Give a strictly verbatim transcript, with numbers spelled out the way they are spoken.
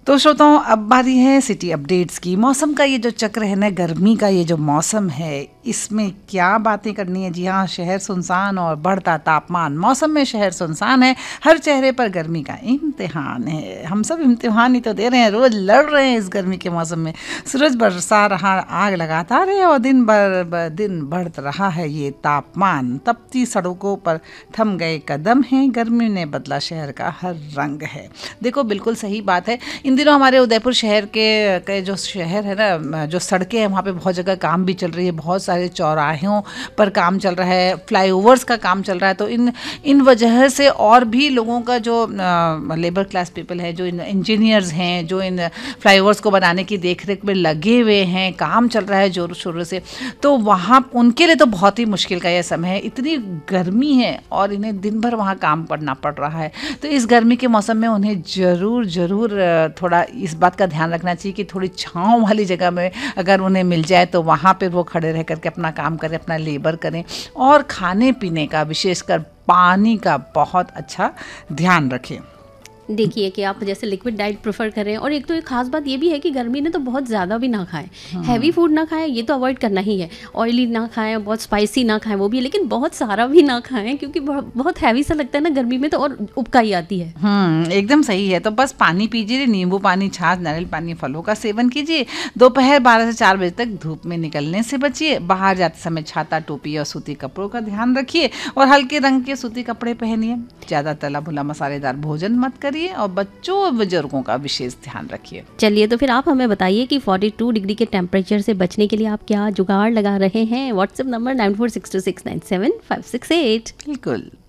तो श्रोताओं, अब बारी है सिटी अपडेट्स की। मौसम का ये जो चक्र है ना, गर्मी का ये जो मौसम है, इसमें क्या बातें करनी है। जी हाँ, शहर सुनसान और बढ़ता तापमान। मौसम में शहर सुनसान है, हर चेहरे पर गर्मी का इम्तिहान है। हम सब इम्तिहान ही तो दे रहे हैं, रोज लड़ रहे हैं इस गर्मी के मौसम में। सूरज बरसा रहा आग लगातार है और दिन भर ब, दिन बढ़ रहा है ये तापमान। तपती सड़कों पर थम गए कदम हैं, गर्मी ने बदला शहर का हर रंग है। देखो, बिल्कुल सही बात है। इन दिनों हमारे उदयपुर शहर के, के जो शहर है ना, जो सड़कें हैं वहाँ पे बहुत जगह काम भी चल रही है। बहुत सारे चौराहों पर काम चल रहा है, फ्लाईओवर्स का काम चल रहा है। तो इन इन वजह से और भी लोगों का जो लेबर क्लास पीपल है, जो इन इंजीनियर्स हैं, जो इन फ्लाईओवर्स को बनाने की देखरेख में लगे हुए हैं, काम चल रहा है जोरों शोरों से, तो वहाँ उनके लिए तो बहुत ही मुश्किल का यह समय है। इतनी गर्मी है और इन्हें दिन भर वहाँ काम करना पड़ रहा है। तो इस गर्मी के मौसम में उन्हें ज़रूर ज़रूर थोड़ा इस बात का ध्यान रखना चाहिए कि थोड़ी छांव वाली जगह में अगर उन्हें मिल जाए तो वहाँ पर वो खड़े रह करके अपना काम करें, अपना लेबर करें। और खाने पीने का, विशेषकर पानी का बहुत अच्छा ध्यान रखें। देखिए कि आप जैसे लिक्विड डाइट प्रेफर करें। और एक तो एक खास बात ये भी है कि गर्मी ने तो बहुत ज़्यादा भी ना खाएं, हैवी फूड ना खाएं, ये तो अवॉइड करना ही है। ऑयली ना खाएं, बहुत स्पाइसी ना खाएं, वो भी है, लेकिन बहुत सारा भी ना खाएं क्योंकि बहुत हैवी सा लगता है ना गर्मी में, तो और उबकाई आती है। हम्म एकदम सही है। तो बस पानी पीजिए, नींबू पानी, छाछ, नारियल पानी, फलों का सेवन कीजिए। दोपहर बारह से चार बजे तक धूप में निकलने से बचिए। बाहर जाते समय छाता, टोपी और सूती कपड़ों का ध्यान रखिए और हल्के रंग के सूती कपड़े पहनिए। ज़्यादा तला भुना मसालेदार भोजन मत करिए और बच्चों और बुजुर्गों का विशेष ध्यान रखिए। चलिए, तो फिर आप हमें बताइए कि बयालीस डिग्री के टेम्परेचर से बचने के लिए आप क्या जुगाड़ लगा रहे हैं। WhatsApp number nine four six to six nine seven five six eight. बिल्कुल।